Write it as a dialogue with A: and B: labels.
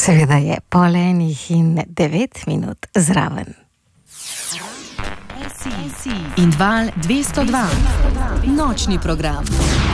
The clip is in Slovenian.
A: Seveda je pol enih in 9 minut zraven.
B: In Val 202. Nočni program.